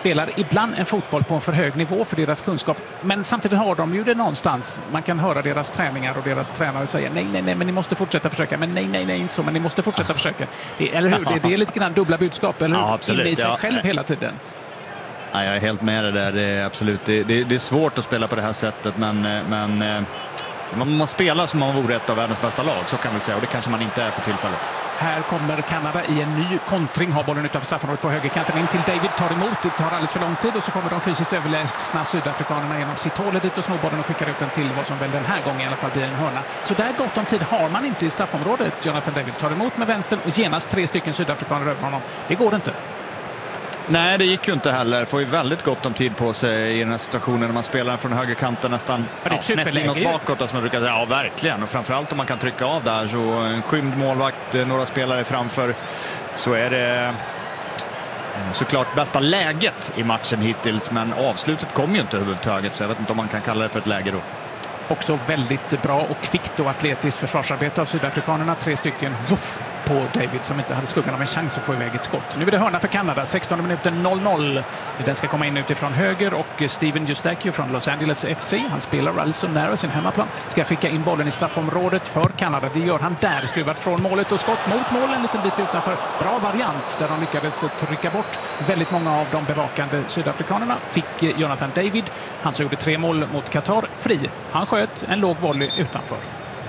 spelar ibland en fotboll på en för hög nivå för deras kunskap. Men samtidigt har de ju det någonstans. Man kan höra deras träningar och deras tränare säga nej, men ni måste fortsätta försöka. Men nej, inte så, men ni måste fortsätta försöka. Eller hur? Det är lite grann dubbla budskap, eller hur? Ja, absolut. Inne i sig själv hela tiden. Ja, jag är helt med det där. Det är absolut. Det är svårt att spela på det här sättet, men man spelar som om man vore ett av världens bästa lag, så kan vi säga. Och det kanske man inte är för tillfället. Här kommer Kanada i en ny kontring. Har bollen utanför straffområdet på högerkanten. In till David, tar emot. Det tar alldeles för lång tid. Och så kommer de fysiskt överlägsna sydafrikanerna genom sitt hål dit och snor bollen och skickar ut den till vad som väl den här gången i alla fall blir en hörna. Så där gott om tid har man inte i straffområdet. Jonathan David tar emot med vänstern och genast 3 stycken sydafrikaner över honom. Det går inte. Nej, det gick ju inte heller. Får ju väldigt gott om tid på sig i den här situationen när man spelar från högerkanten nästan snett inåt bakåt. Som man brukar säga. Ja, verkligen. Och framförallt om man kan trycka av där, så en skymd målvakt, några spelare framför, så är det såklart bästa läget i matchen hittills. Men avslutet kom ju inte överhuvudtaget, så jag vet inte om man kan kalla det för ett läge då. Också väldigt bra och kvickt och atletiskt försvarsarbete av sydafrikanerna. 3 stycken på David som inte hade skuggan av en chans att få iväg ett skott. Nu är det hörna för Kanada. 16 minuten 0-0. Den ska komma in utifrån höger och Steven Eustachio från Los Angeles FC. Han spelar alltså nära sin hemmaplan. Ska skicka in bollen i straffområdet för Kanada. Det gör han där. Skruvat från målet och skott mot mål. En liten bit utanför. Bra variant där de lyckades trycka bort väldigt många av de bevakande sydafrikanerna. Fick Jonathan David. Han som gjorde 3 mål mot Qatar fri. Han sköt en låg volley utanför.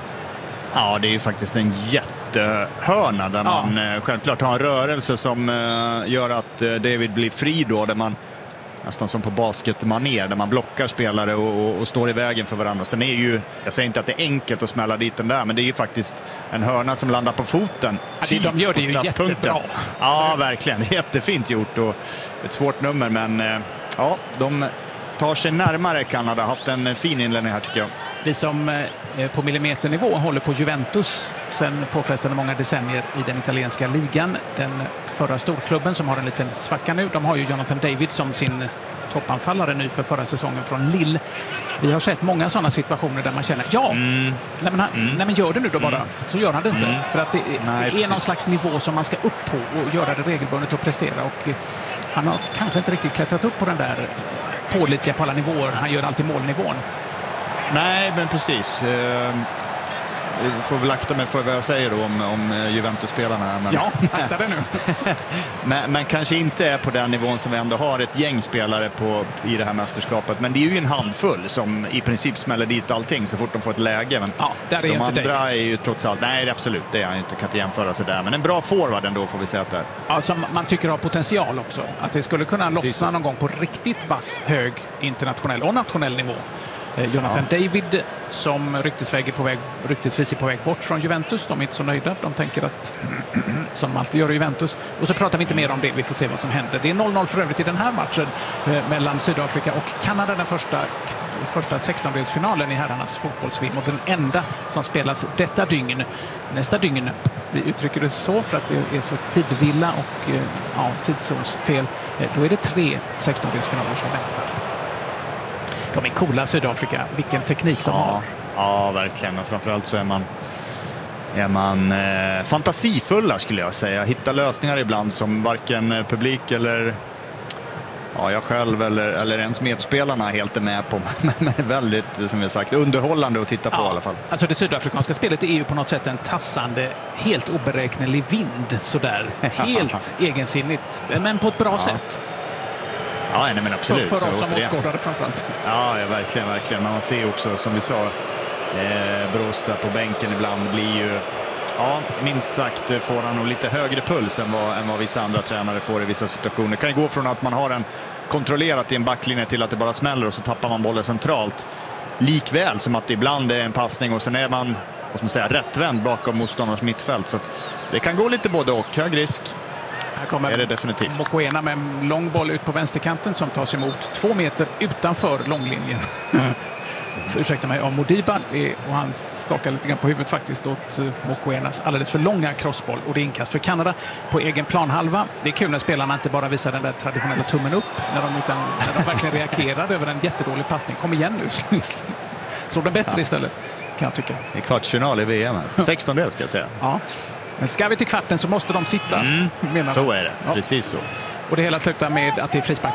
Ja, det är ju faktiskt en jättehörna där man självklart har en rörelse som gör att David blir fri då, där man nästan som på basketmanér, där man blockar spelare och står i vägen för varandra. Sen är ju, jag säger inte att det är enkelt att smälla dit den där, men det är ju faktiskt en hörna som landar på foten. De gör det ju jättebra. Ja, verkligen. Jättefint gjort och ett svårt nummer, men ja, de tar sig närmare Kanada. Haft en fin inledning här, tycker jag. Vi som på millimeternivå håller på Juventus sen påfrestande många decennier i den italienska ligan. Den förra storklubben som har en liten svacka nu, de har ju Jonathan David som sin toppanfallare nu för förra säsongen från Lille. Vi har sett många sådana situationer där man känner nej men gör det nu då bara. Så gör han det inte. För att det är någon slags nivå som man ska upp på och göra det regelbundet och prestera. Och han har kanske inte riktigt klättrat upp på den där pålitliga på alla nivåer. Han gör alltid målnivån. Nej, men precis. Jag får väl akta mig för vad jag säger då om Juventus-spelarna. Men... Ja, akta det nu. men kanske inte är på den nivån som vi ändå har ett gäng spelare i det här mästerskapet. Men det är ju en handfull som i princip smäller dit allting så fort de får ett läge. Men där är de inte andra David. är ju trots allt... Nej, det är absolut. Det är han inte. Kan inte jämföra sig där. Men en bra forward ändå, får vi säga att det är. Ja, som man tycker har potential också. Att det skulle kunna lossna någon gång på riktigt vass, hög internationell och nationell nivå. Jonathan David som ryktesvis är på väg bort från Juventus. De är inte så nöjda. De tänker att som de alltid gör i Juventus. Och så pratar vi inte mer om det. Vi får se vad som händer. Det är 0-0 för övrigt i den här matchen mellan Sydafrika och Kanada. Den första 16-delsfinalen i herrarnas fotbolls-VM och den enda som spelas detta dygn. Nästa dygn, vi uttrycker det så för att vi är så tidvilla och tidszonsfel. Då är det 3 16-delsfinaler som väntar. De är coola, Sydafrika. Vilken teknik de har. Ja, verkligen. Och framförallt så är man fantasifulla, skulle jag säga. Hittar lösningar ibland som varken publik eller jag själv eller ens medspelarna helt är med på. Men väldigt, som vi sagt, underhållande att titta på i alla fall. Alltså det sydafrikanska spelet är ju på något sätt en tassande, helt oberäknelig vind. Sådär. Helt egensinnigt, men på ett bra sätt. Ja, nej, men absolut. För oss som åskådare framförallt. Ja, verkligen. Men man ser också, som vi sa, Broz där på bänken ibland blir ju... Ja, minst sagt får han nog lite högre puls än vad vissa andra tränare får i vissa situationer. Det kan ju gå från att man har en kontrollerat i en backlinje till att det bara smäller och så tappar man bollen centralt. Likväl som att det ibland är en passning och sen är man, vad ska man säga, rättvänd bakom motståndarnas mittfält. Så det kan gå lite både och. Hög risk. Här kommer är det definitivt. Mokoena med en lång boll ut på vänsterkanten som tas emot 2 meter utanför långlinjen. Ursäkta mig, av Modiba, och han skakar lite grann på huvudet faktiskt åt Mokoenas alldeles för långa crossboll, och det är inkast för Kanada på egen planhalva. Det är kul när spelarna inte bara visar den där traditionella tummen upp när de verkligen reagerar över en jättedålig passning. Kom igen nu. Så den bättre istället, kan jag tycka. I kvartsfinal i VM. 16-del ska jag säga. Ja. Men ska vi till kvarten så måste de sitta. Så är det, precis så. Och det hela slutar med att det är frispark